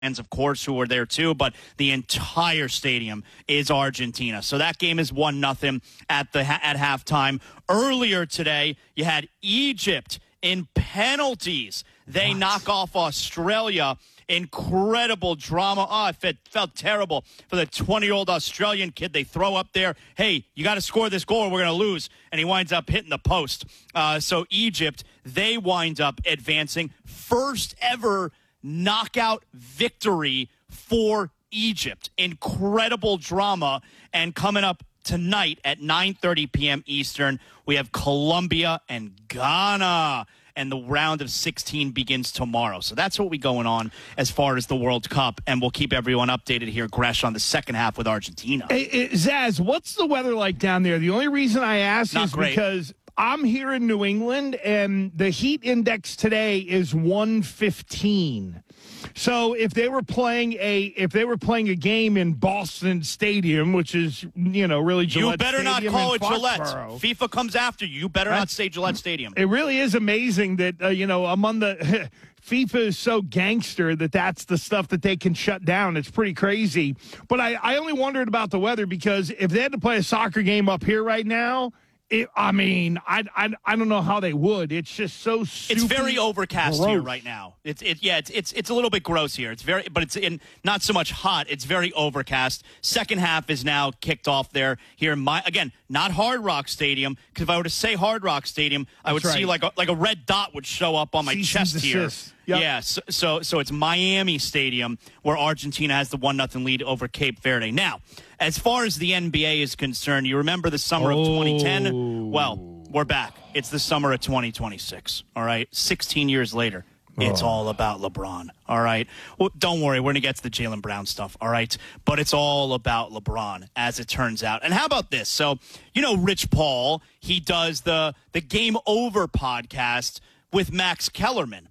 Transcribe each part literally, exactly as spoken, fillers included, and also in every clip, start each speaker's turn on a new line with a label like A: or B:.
A: fans, of course, who were there too, but the entire stadium is Argentina. So that game is one nothing at the at halftime. Earlier today, you had Egypt in penalties. They what? knock off Australia. Incredible drama. Oh, it felt, felt terrible for the twenty-year-old Australian kid. They throw up there, hey, you got to score this goal or we're going to lose. And he winds up hitting the post. Uh, so Egypt, they wind up advancing. First ever knockout victory for Egypt. Incredible drama. And coming up tonight at nine thirty p.m. Eastern, we have Colombia and Ghana. And the round of sixteen begins tomorrow. So that's what we going on as far as the World Cup. And we'll keep everyone updated here, Gresh, on the second half with Argentina.
B: Hey, hey, Zaz, what's the weather like down there? The only reason I ask
A: Not
B: is
A: great.
B: because I'm here in New England, and the heat index today is one fifteen. So if they were playing a if they were playing a game in Boston Stadium, which is, you know, really Gillette
A: You better
B: Stadium
A: not call it
B: in
A: Gillette.
B: Foxborough.
A: FIFA comes after you. You better
B: That's,
A: not say Gillette Stadium.
B: It really is amazing that, uh, you know, among the FIFA is so gangster that that's the stuff that they can shut down. It's pretty crazy. But I, I only wondered about the weather because if they had to play a soccer game up here right now, It, I mean, I, I I don't know how they would. It's just so super
A: It's very overcast
B: gross.
A: here right now. It's it yeah, it's it's it's a little bit gross here. It's very but it's in not so much hot. It's very overcast. Second half is now kicked off there here in my again, not Hard Rock Stadium, because if I were to say Hard Rock Stadium, I would
B: That's
A: see
B: right.
A: like a, like a red dot would show up on my
B: Cease
A: chest
B: and
A: here.
B: desist. Yep.
A: Yeah, so, so so it's Miami Stadium where Argentina has the one nothing lead over Cape Verde. Now, as far as the N B A is concerned, you remember the summer
B: oh.
A: of twenty ten? Well, we're back. It's the summer of twenty twenty-six, all right? sixteen years later, it's
B: Oh.
A: all about LeBron, all right? Well, don't worry, we're going to get to the Jaylen Brown stuff, all right? But it's all about LeBron, as it turns out. And how about this? So, you know Rich Paul, he does the, the Game Over podcast with Max Kellerman.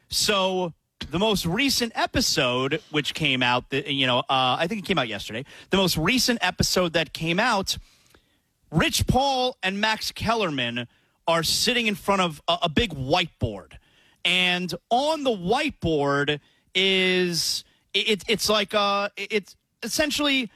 A: So the most recent episode, which came out, you know, uh, I think it came out yesterday, the most recent episode that came out, Rich Paul and Max Kellerman are sitting in front of a, a big whiteboard. And on the whiteboard is, it, it's like, uh, it's essentially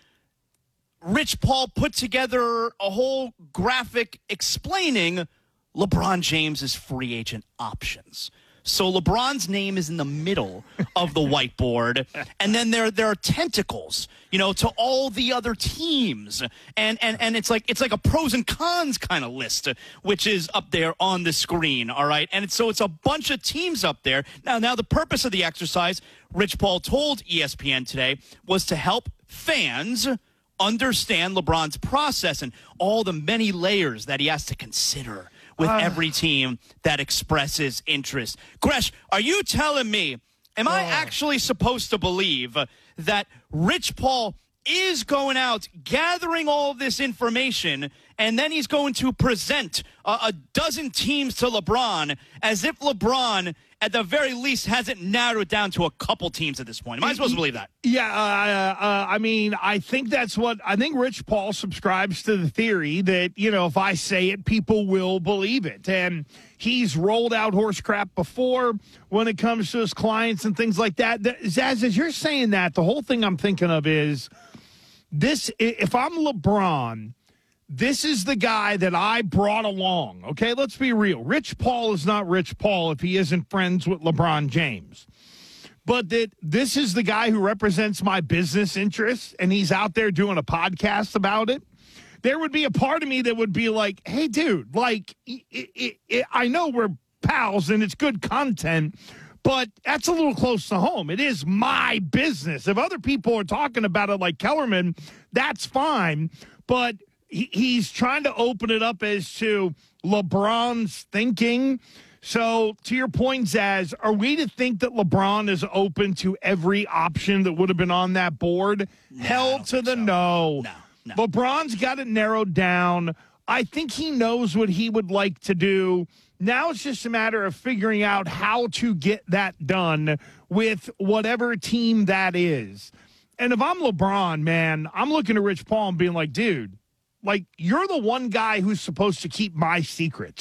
A: Rich Paul put together a whole graphic explaining LeBron James's free agent options. So LeBron's name is in the middle of the whiteboard, and then there there are tentacles, you know, to all the other teams, and and and it's like it's like a pros and cons kind of list, which is up there on the screen. All right, and it's, so it's a bunch of teams up there. Now, now the purpose of the exercise, Rich Paul told E S P N today, was to help fans understand LeBron's process and all the many layers that he has to consider with uh, every team that expresses interest. Gresh, are you telling me, am uh, I actually supposed to believe that Rich Paul is going out, gathering all of this information, and then he's going to present a, a dozen teams to LeBron as if LeBron, at the very least, hasn't narrowed it down to a couple teams at this point? Am I supposed to believe that?
B: Yeah, uh, uh, I mean, I think that's what, I think Rich Paul subscribes to the theory that, you know, if I say it, people will believe it. And he's rolled out horse crap before when it comes to his clients and things like that. Zaz, as you're saying that, the whole thing I'm thinking of is this, if I'm LeBron, this is the guy that I brought along. Okay, let's be real. Rich Paul is not Rich Paul if he isn't friends with LeBron James. But that this is the guy who represents my business interests, and he's out there doing a podcast about it. There would be a part of me that would be like, hey, dude, like, it, it, it, I know we're pals and it's good content, but that's a little close to home. It is my business. If other people are talking about it like Kellerman, that's fine. But he, he's trying to open it up as to LeBron's thinking. So to your point, Zaz, are we to think that LeBron is open to every option that would have been on that board?
A: No,
B: Hell to the
A: so.
B: no.
A: No, no.
B: LeBron's got it narrowed down. I think he knows what he would like to do. Now it's just a matter of figuring out how to get that done with whatever team that is. And if I'm LeBron, man, I'm looking at Rich Paul and being like, dude, like, you're the one guy who's supposed to keep my secrets.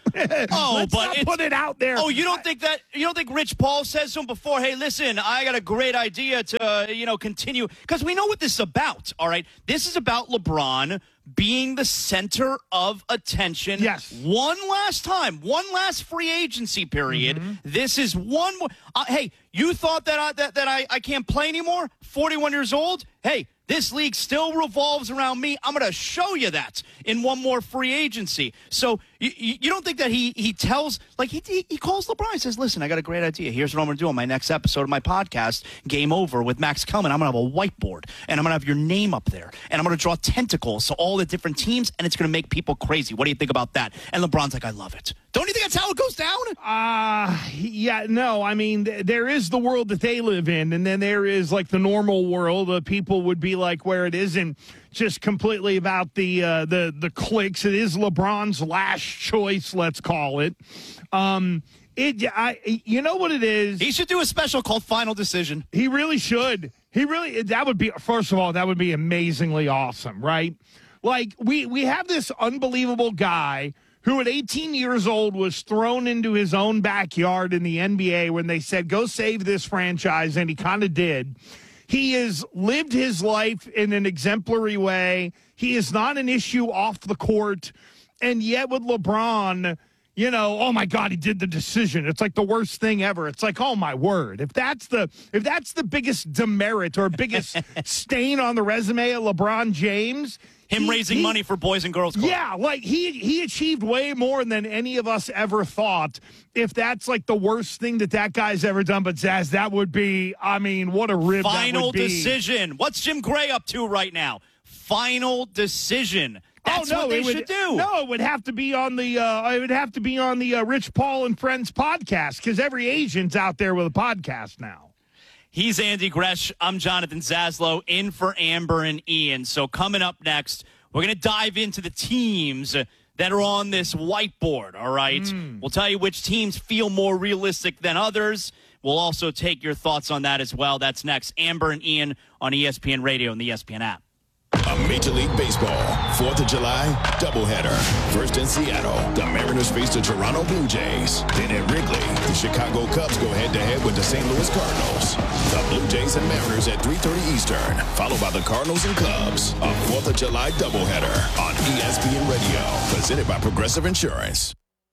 A: Oh,
B: Let's
A: but
B: not
A: it's,
B: put it out there.
A: Oh, you don't think that? You don't think Rich Paul says to him before? Hey, listen, I got a great idea to uh, you know continue, because we know what this is about. All right, this is about LeBron being the center of attention.
B: Yes.
A: One last time, one last free agency period. Mm-hmm. This is one more. Uh, hey, you thought that I, that that I, I can't play anymore? forty-one years old. Hey. This league still revolves around me. I'm going to show you that in one more free agency. So you, you don't think that he he tells, like he he calls LeBron and says, listen, I got a great idea. Here's what I'm going to do on my next episode of my podcast, Game Over with Max Kellerman. I'm going to have a whiteboard, and I'm going to have your name up there, and I'm going to draw tentacles to all the different teams, and it's going to make people crazy. What do you think about that? And LeBron's like, I love it. Don't you think that's how it goes down?
B: Uh, yeah, no. I mean, th- there is the world that they live in, and then there is, like, the normal world. Uh, people would be like where it isn't just completely about the uh, the the clicks. It is LeBron's last choice, let's call it. Um, it, I, you know what it is?
A: He should do a special called Final Decision.
B: He really should. He really, that would be, first of all, that would be amazingly awesome, right? Like, we, we have this unbelievable guy who at eighteen years old was thrown into his own backyard in the N B A when they said, go save this franchise, and he kind of did. He has lived his life in an exemplary way. He is not an issue off the court, and yet with LeBron, you know, oh my God, he did the decision. It's like the worst thing ever. It's like, oh my word. If that's the if that's the biggest demerit or biggest stain on the resume of LeBron James,
A: Him
B: he,
A: raising
B: he,
A: money for Boys and Girls Club.
B: Yeah, like he he achieved way more than any of us ever thought. If that's like the worst thing that that guy's ever done, but Zaz, that would be, I mean, what a rib
A: Final
B: that would be.
A: decision. What's Jim Gray up to right now? Final decision. That's
B: oh, no,
A: what they
B: it would,
A: should do.
B: No, it would have to be on the uh, it would have to be on the uh, Rich Paul and Friends podcast, because every agent's out there with a podcast now.
A: He's Andy Gresh. I'm Jonathan Zaslow, in for Amber and Ian. So coming up next, we're going to dive into the teams that are on this whiteboard, all right? Mm. We'll tell you which teams feel more realistic than others. We'll also take your thoughts on that as well. That's next. Amber and Ian on E S P N Radio and the E S P N app.
C: A Major League Baseball fourth of July doubleheader. First in Seattle, the Mariners face the Toronto Blue Jays. Then at Wrigley, the Chicago Cubs go head-to-head with the Saint Louis Cardinals. The Blue Jays and Mariners at three thirty Eastern, followed by the Cardinals and Cubs. A fourth of July doubleheader on E S P N Radio, presented by Progressive Insurance.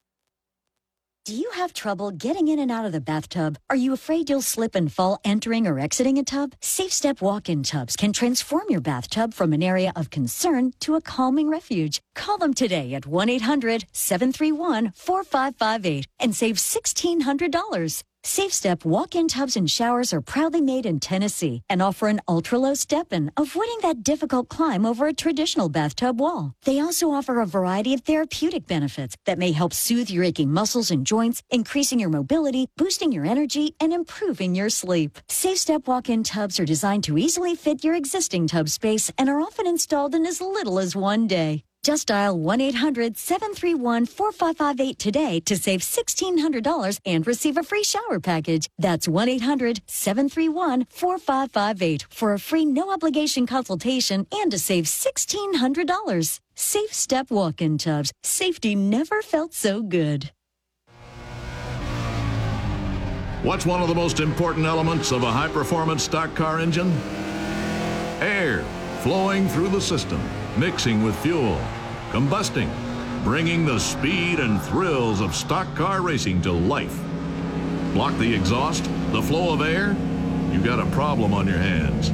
D: Do you have trouble getting in and out of the bathtub? Are you afraid you'll slip and fall entering or exiting a tub? Safe Step walk-in tubs can transform your bathtub from an area of concern to a calming refuge. Call them today at one eight hundred seven three one four five five eight and save sixteen hundred dollars. Safe Step walk-in tubs and showers are proudly made in Tennessee and offer an ultra-low step-in, avoiding that difficult climb over a traditional bathtub wall. They also offer a variety of therapeutic benefits that may help soothe your aching muscles and joints, increasing your mobility, boosting your energy, and improving your sleep. Safe Step walk-in tubs are designed to easily fit your existing tub space and are often installed in as little as one day. Just dial one eight hundred seven three one four five five eight today to save sixteen hundred dollars and receive a free shower package. That's one eight hundred seven three one four five five eight for a free no-obligation consultation and to save sixteen hundred dollars. Safe Step walk-in tubs. Safety never felt so good.
E: What's one of the most important elements of a high-performance stock car engine? Air flowing through the system, mixing with fuel, combusting, bringing the speed and thrills of stock car racing to life. Block the exhaust, the flow of air, you've got a problem on your hands.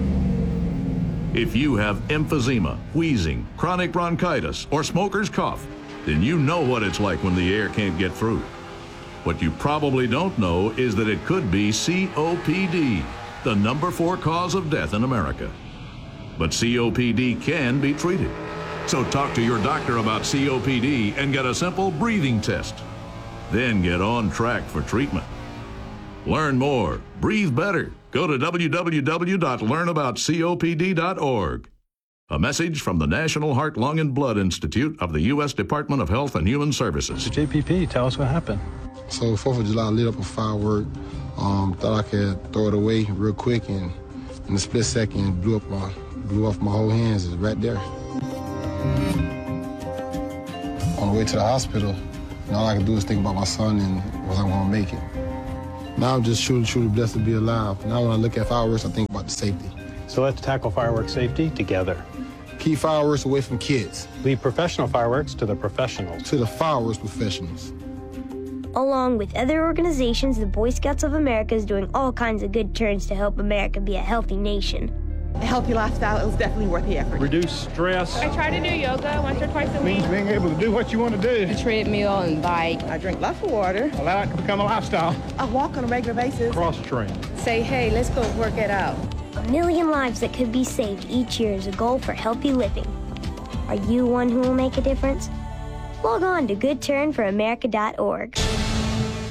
E: If you have emphysema, wheezing, chronic bronchitis, or smoker's cough, then you know what it's like when the air can't get through. What you probably don't know is that it could be C O P D, the number four cause of death in America. But C O P D can be treated. So talk to your doctor about C O P D and get a simple breathing test. Then get on track for treatment. Learn more, breathe better. Go to w w w dot learn about C O P D dot org. A message from the National Heart, Lung, and Blood Institute of the U S Department of Health and Human Services.
F: So J P P, tell us what happened.
G: So fourth of July, I lit up a firework. Um, thought I could throw it away real quick, and in a split second, blew up my blew off my whole hands. Is right there. On the way to the hospital, And all I can do is think about my son and was I'm gonna make it. Now I'm just truly, truly blessed to be alive. Now when I look at fireworks, I think about the safety.
F: So let's tackle fireworks safety together.
G: Keep fireworks away from kids.
F: Leave professional fireworks to the professionals.
G: To the fireworks professionals.
H: Along with other organizations, the Boy Scouts of America is doing all kinds of good turns to help America be a healthy nation.
I: A healthy lifestyle is definitely worth the effort.
F: Reduce stress.
J: I try to do yoga once or twice a week.
B: Means being able to do what you want to do.
J: A treadmill and bike.
I: I drink lots of water.
B: Allow it to become a lifestyle.
I: I walk on a regular basis.
F: Cross-train.
J: Say, hey, let's go work it out.
H: A million lives that could be saved each year is a goal for healthy living. Are you one who will make a difference? Log on to good turn for america dot org.